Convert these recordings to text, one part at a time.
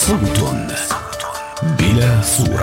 صوت بلا صورة.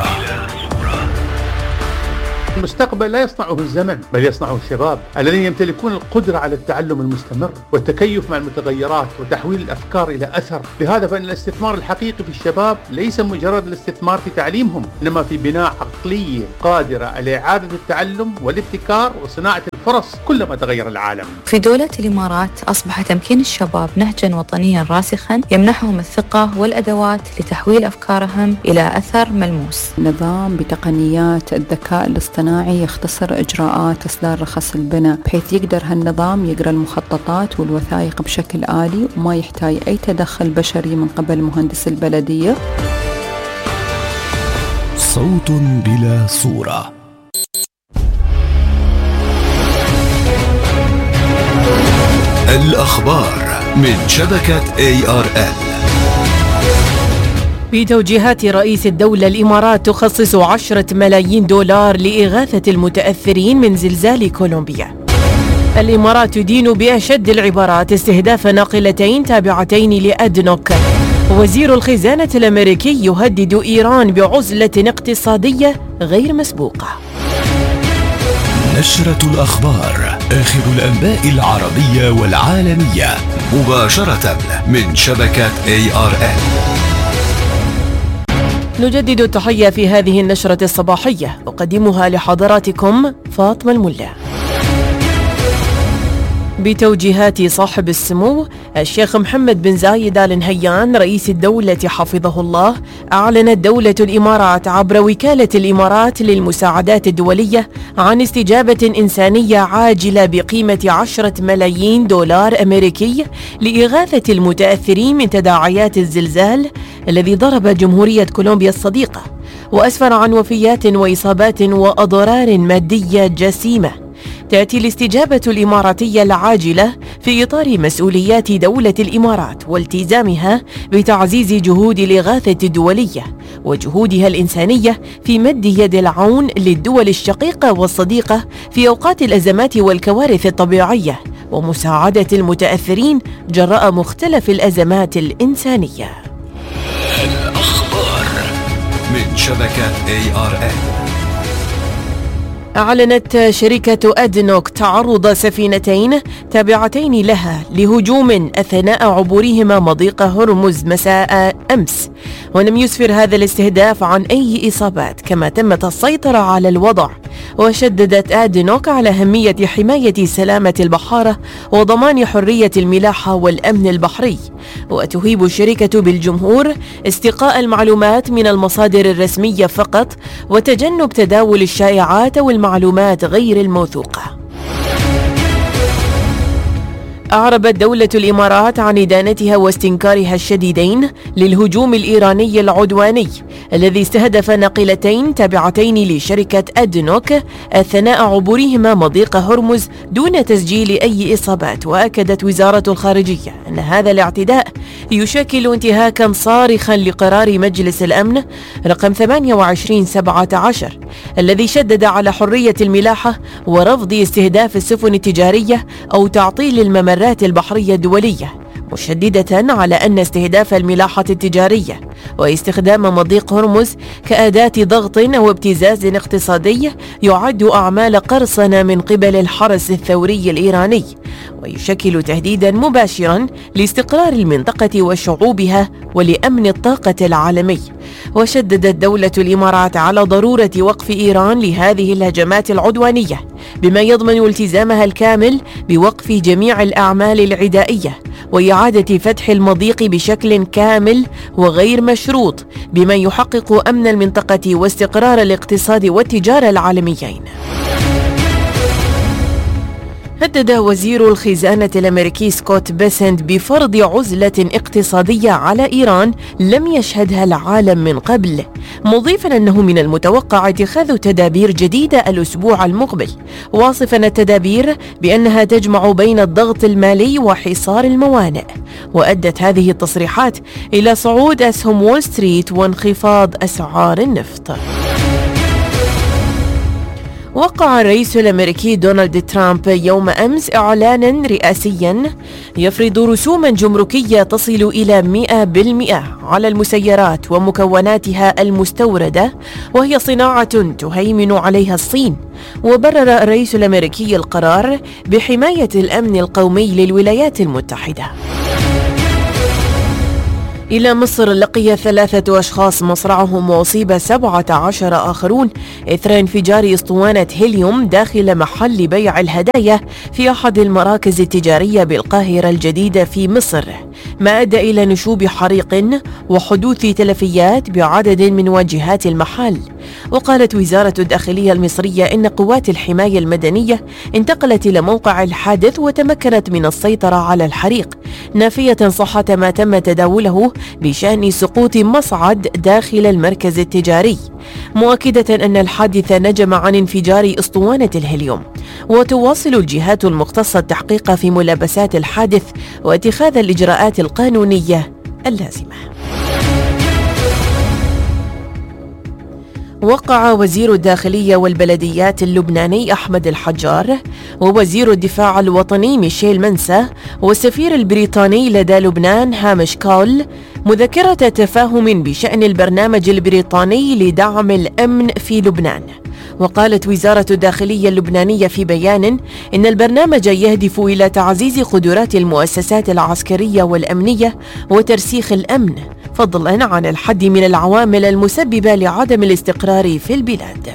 المستقبل لا يصنعه الزمن بل يصنعه الشباب الذين يمتلكون القدرة على التعلم المستمر والتكيف مع المتغيرات وتحويل الأفكار إلى أثر. لهذا فإن الاستثمار الحقيقي في الشباب ليس مجرد الاستثمار في تعليمهم، إنما في بناء عقلية قادرة على إعادة التعلم والابتكار وصناعة الفرص كلما تغير العالم. في دولة الإمارات أصبح تمكين الشباب نهجا وطنيا راسخا يمنحهم الثقة والأدوات لتحويل أفكارهم إلى أثر ملموس. نظام بتقنيات الذكاء الاصطناعي يختصر إجراءات إصدار رخص البناء، بحيث يقدر هالنظام يقرأ المخططات والوثائق بشكل آلي وما يحتاج أي تدخل بشري من قبل مهندس البلدية. صوت بلا صورة. الأخبار من شبكة ARL. بتوجيهات رئيس الدولة الإمارات تخصص 10 ملايين دولار لإغاثة المتأثرين من زلزال كولومبيا. الإمارات تدين بأشد العبارات استهداف ناقلتين تابعتين لأدنوك. وزير الخزانة الأمريكي يهدد إيران بعزلة اقتصادية غير مسبوقة. نشرة الأخبار، آخر الأنباء العربية والعالمية مباشرة من شبكة ARL. نجدد التحية في هذه النشرة الصباحية، أقدمها لحضراتكم فاطمة الملا. بتوجيهات صاحب السمو الشيخ محمد بن زايد آل نهيان رئيس الدولة حفظه الله، أعلنت دولة الإمارات عبر وكالة الإمارات للمساعدات الدولية عن استجابة إنسانية عاجلة بقيمة 10 ملايين دولار أمريكي لإغاثة المتأثرين من تداعيات الزلزال الذي ضرب جمهورية كولومبيا الصديقة وأسفر عن وفيات وإصابات وأضرار مادية جسيمة. تأتي الاستجابة الإماراتية العاجلة في إطار مسؤوليات دولة الإمارات والتزامها بتعزيز جهود الإغاثة الدولية وجهودها الإنسانية في مد يد العون للدول الشقيقة والصديقة في أوقات الأزمات والكوارث الطبيعية ومساعدة المتأثرين جراء مختلف الأزمات الإنسانية. الأخبار من شبكة ARL. أعلنت شركة أدنوك تعرض سفينتين تابعتين لها لهجوم أثناء عبورهما مضيق هرمز مساء أمس، ولم يسفر هذا الاستهداف عن أي إصابات، كما تمت السيطرة على الوضع. وشددت أدنوك على أهمية حماية سلامة البحارة وضمان حرية الملاحة والأمن البحري، وتهيب الشركة بالجمهور استقاء المعلومات من المصادر الرسمية فقط وتجنب تداول الشائعات والمعلومات غير الموثوقة. أعربت دولة الإمارات عن إدانتها واستنكارها الشديدين للهجوم الإيراني العدواني الذي استهدف ناقلتين تابعتين لشركة أدنوك أثناء عبورهما مضيق هرمز دون تسجيل أي إصابات. وأكدت وزارة الخارجية أن هذا الاعتداء يشكل انتهاكا صارخا لقرار مجلس الأمن رقم 28/17 الذي شدد على حرية الملاحة ورفض استهداف السفن التجارية أو تعطيل الممرات البحرية الدولية، مشددة على أن استهداف الملاحة التجارية واستخدام مضيق هرمز كأداة ضغط أو ابتزاز اقتصادي يعد أعمال قرصنة من قبل الحرس الثوري الإيراني، ويشكل تهديدا مباشرا لاستقرار المنطقة وشعوبها ولأمن الطاقة العالمي. وشددت دولة الإمارات على ضرورة وقف إيران لهذه الهجمات العدوانية بما يضمن التزامها الكامل بوقف جميع الأعمال العدائية وإعادة فتح المضيق بشكل كامل وغير مشروط بما يحقق أمن المنطقة واستقرار الاقتصاد والتجارة العالميين. هدد وزير الخزانة الأمريكي سكوت بيسنت بفرض عزلة اقتصادية على إيران لم يشهدها العالم من قبل، مضيفا أنه من المتوقع اتخاذ تدابير جديدة الأسبوع المقبل، واصفا التدابير بأنها تجمع بين الضغط المالي وحصار الموانئ. وأدت هذه التصريحات إلى صعود أسهم وول ستريت وانخفاض أسعار النفط. وقع الرئيس الأمريكي دونالد ترامب يوم أمس إعلانا رئاسيا يفرض رسوما جمركية تصل إلى 100% على المسيرات ومكوناتها المستوردة، وهي صناعة تهيمن عليها الصين. وبرر الرئيس الأمريكي القرار بحماية الأمن القومي للولايات المتحدة. إلى مصر لقي 3 أشخاص مصرعهم وأصيب 17 آخرون إثر انفجار أسطوانة هيليوم داخل محل بيع الهدايا في أحد المراكز التجارية بالقاهرة الجديدة في مصر، ما أدى إلى نشوب حريق وحدوث تلفيات بعدد من واجهات المحل. وقالت وزارة الداخلية المصرية إن قوات الحماية المدنية انتقلت إلى موقع الحادث وتمكنت من السيطرة على الحريق، نافية صحة ما تم تداوله بشأن سقوط مصعد داخل المركز التجاري، مؤكدة أن الحادث نجم عن انفجار أسطوانة الهيليوم. وتواصل الجهات المختصة التحقيق في ملابسات الحادث واتخاذ الإجراءات القانونية اللازمة. وقع وزير الداخلية والبلديات اللبناني أحمد الحجار ووزير الدفاع الوطني ميشيل منسى والسفير البريطاني لدى لبنان هامش كول مذكرة تفاهم بشأن البرنامج البريطاني لدعم الأمن في لبنان. وقالت وزارة الداخلية اللبنانية في بيان إن البرنامج يهدف إلى تعزيز قدرات المؤسسات العسكرية والأمنية وترسيخ الأمن، فضلا عن الحد من العوامل المسببة لعدم الاستقرار في البلاد.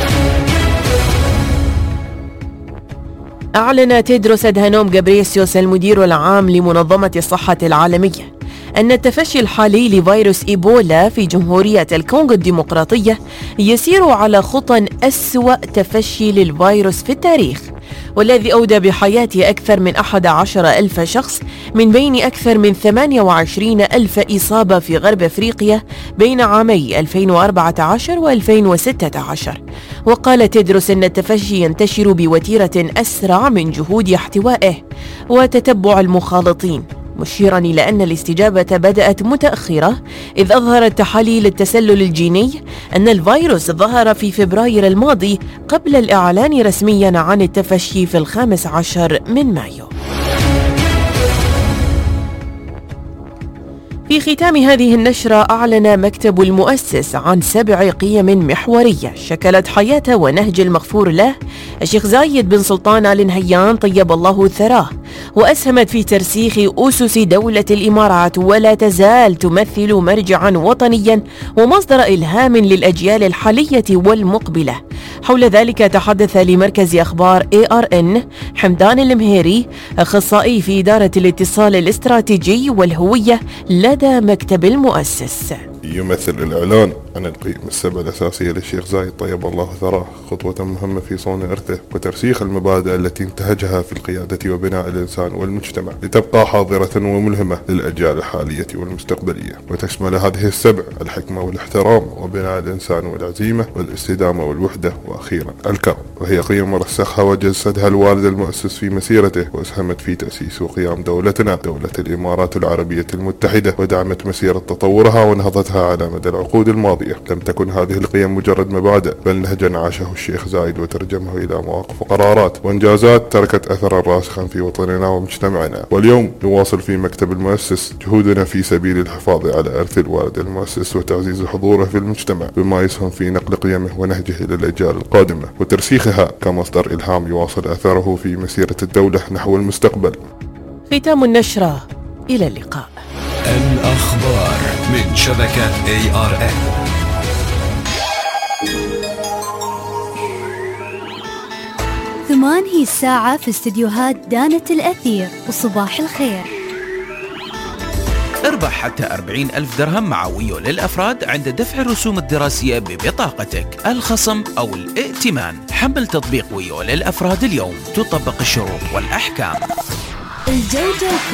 أعلن تيدروس أدهانوم غابرييسوس المدير العام لمنظمة الصحة العالمية أن التفشي الحالي لفيروس إيبولا في جمهورية الكونغو الديمقراطية يسير على خطى أسوأ تفشي للفيروس في التاريخ، والذي أودى بحياة أكثر من 11,000 شخص من بين أكثر من 28,000 إصابة في غرب أفريقيا بين عامي 2014 و2016. وقال تيدروس أن التفشي ينتشر بوتيرة أسرع من جهود احتوائه وتتبع المخالطين، مشيرا إلى أن الاستجابة بدأت متأخرة، إذ أظهرت تحاليل التسلل الجيني أن الفيروس ظهر في فبراير الماضي قبل الإعلان رسميا عن التفشي في 15 من مايو. في ختام هذه النشرة أعلن مكتب المؤسس عن 7 قيم محورية شكلت حياة ونهج المغفور له الشيخ زايد بن سلطان آل نهيان طيب الله ثراه، وأسهمت في ترسيخ أسس دولة الإمارات، ولا تزال تمثل مرجعا وطنيا ومصدر إلهام للأجيال الحالية والمقبلة. حول ذلك تحدث لمركز أخبار ARN حمدان المهيري، أخصائي في إدارة الاتصال الاستراتيجي والهوية لدى مكتب المؤسس. يمثل الإعلان عن القيم ال7 الأساسية للشيخ زايد طيب الله ثراه خطوة مهمة في صون إرثه وترسيخ المبادئ التي انتهجها في القيادة وبناء الإنسان والمجتمع لتبقى حاضرة وملهمة للأجيال الحالية والمستقبلية. وتشمل هذه ال7 الحكمة والاحترام وبناء الإنسان والعزيمة والاستدامة والوحدة وأخيرا الكرم، وهي قيم رسخها وجسدها الوالد المؤسس في مسيرته، وأسهمت في تأسيس وقيام دولتنا دولة الإمارات العربية المتحدة، ودعمت مسيرة تطورها ونهضتها على مدى العقود الماضية. لم تكن هذه القيم مجرد مبادئ، بل نهجا عاشه الشيخ زايد وترجمه إلى مواقف وقرارات وإنجازات تركت أثرا راسخا في وطننا ومجتمعنا. واليوم نواصل في مكتب المؤسس جهودنا في سبيل الحفاظ على إرث الوالد المؤسس وتعزيز حضوره في المجتمع، بما يسهم في نقل قيمه ونهجه إلى الأجيال القادمة وترسيخها كمصدر إلهام يواصل أثره في مسيرة الدولة نحو المستقبل. ختام النشرة، إلى اللقاء. الأخبار من شبكة ARN. ثمان هي الساعة في استديوهات دانة الأثير، وصباح الخير. اربح حتى 40,000 درهم مع ويو للأفراد عند دفع الرسوم الدراسية ببطاقتك، الخصم أو الائتمان. حمل تطبيق ويو للأفراد اليوم، تطبق الشروط والأحكام. الجودة